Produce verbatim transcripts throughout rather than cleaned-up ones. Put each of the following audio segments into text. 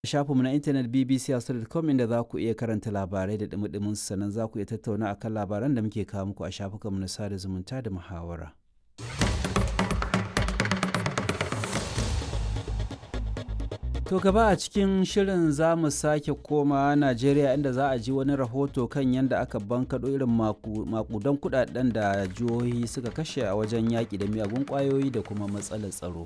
shafinmu na intanet b b c hausa dot com inda za ku iya karanta labarai da dumi sannan za ku iya tattauna akan labaran da muke kawo muku a shafukanmu na sada zumunta da muhawara. To gaba a cikin shirin za mu sake koma Najeriya inda za a ji wani rahoto kan yadda aka bankaɗo irin makudan kudaden da jihohi suka kashe a wajen yaƙi da miyagun ƙwayoyi da kuma matsalar tsaro.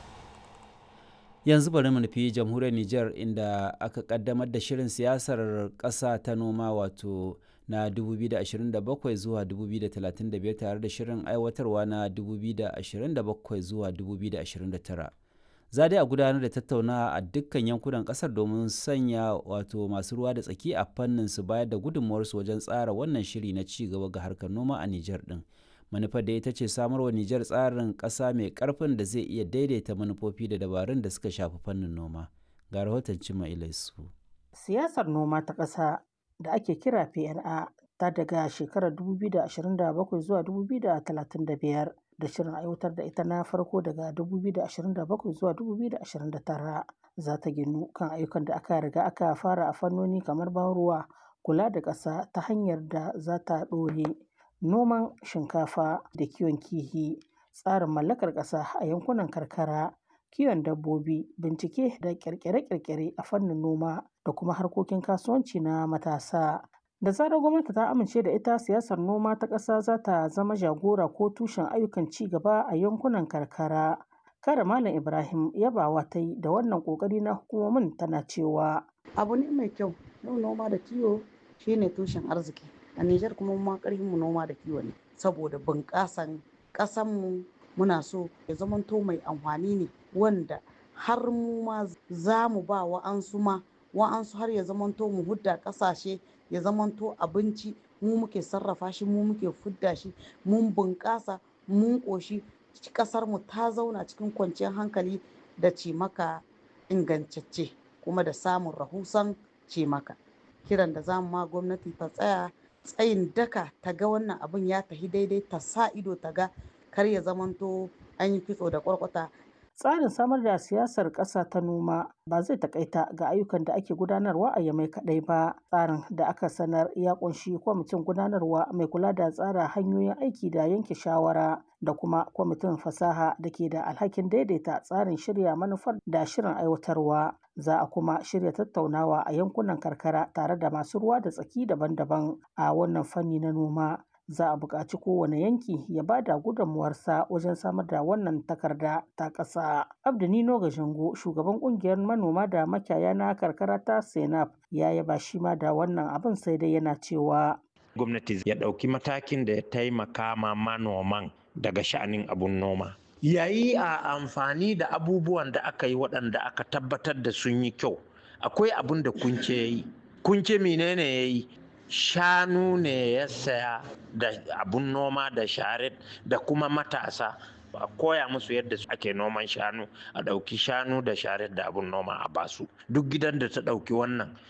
Yanzu bari mu nufi jamhuriyar Nijar inda aka kaddamar da shirin siyasar ƙasa ta noma wato na dubu biyu da ashirin da bakwai zuwa dubu biyu da talatin da biyar tare da shirin aiwatarwa na dubu biyu da ashirin da bakwai zuwa dubu biyu da ashirin da tara. Za dai a gudanar da tattaunawa a dukkan yankunan kasar domin sanya wato masu ruwa da tsaki a fannin su bayar da gudunmuwarsu wajen tsara wannan shiri na ci gaba ga harkar noma a Nijar din. Manufar da ita ce samarwa Nijar tsarin ƙasa mai ƙarfin da zai iya daidaita manufofi da dabarun da suka shafi fannin noma. Ga rahoton Cima Ilaisu. Siyasar noma ta ƙasa da ake kira P N A ta daga shekarar dubu biyu da ashirin da bakwai zuwa dubu biyu da talatin da biyar. Da shirin aiwatar da ita na farko daga dubu biyu da ashirin da bakwai zuwa dubu biyu da ashirin da tara za ta ginu kan ayyukan da aka riga aka fara a fannoni kamar ban ruwa, kula da ƙasa ta hanyar da za ta ɗore, noman shinkafa da kiwon kihi, tsarin mallakar ƙasa a yankunan karkara, kiwon dabbobi, bincike da ƙirƙire-ƙirƙire a fannin noma da kuma harkokin kasuwanci na matasa. Da zarar gwamnati ta amince da ita, siyasar noma ta ƙasa za ta zama jagora ko tushen ayyukan ci gaba a yankunan karkara. Kare Malam Ibrahim yabawa ta yi da wannan ƙoƙari na hukumomin tana cewa. Abu ne mai kyau, yau noma da kiwo shine tushen arziki. A Nijar kuma ma ƙarfin mu noma da kiwo ne. Saboda bunƙasan ƙasanmu muna so ya zamanto mai amfani ne wanda har mu ma za mu ba wa'ansu ma wa'ansu har ya zamanto mu hudda ƙasashe ya zamanto abinci mu muke sarrafa shi mu muke fudda shi mun bunƙasa mun ƙoshi ƙasar mu ta zauna cikin kwanciyar hankali da cimaka ingantacce kuma da samun rahusan cimaka. Kiran da zamu ma gwamnati ta tsaya tsayin daka ta ga wannan abin ya tafi daidai ta sa ido ta ga kar ya zamanto an yi kitso da kwarkwata. Tsarin samar da siyasar ƙasa ta noma ba zai takaita ga ayyukan da ake gudanarwa a Yamai kaɗai ba. Tsarin da aka sanar ya ƙunshi kwamitin gudanarwa mai kula da tsara hanyoyin aiki da yanke shawara da kuma kwamitin fasaha da ke da alhakin daidaita tsarin shirya manufar da shirin aiwatarwa. Za a kuma shirya tattaunawa a yankunan karkara tare da masu ruwa da tsaki daban-daban a wannan fanni na noma. Za a buƙaci kowane yanki ya ba da gudunmuwarsa wajen samar da wannan takarda ta ƙasa. Abdu Nino Gajango, shugaban ƙungiyar manoma da makiyaya na karkara ta Senap, ya yaba shi ma da wannan abin sai dai yana cewa. Gwamnati ya ɗauki matakin da ya taimaka ma manoman daga sha'anin abun noma. Yayi a amfani da abubuwan da aka yi waɗanda aka tabbatar da sun yi kyau. Akwai abin da kunce ya yi. Kunce menene ya yi? Shanu ne ya saya da abun noma da sharet da kuma matasa a koya musu yadda ake noman shanu a ɗauki shanu da sharet da abun noma a basu duk gidan da ta ɗauki wannan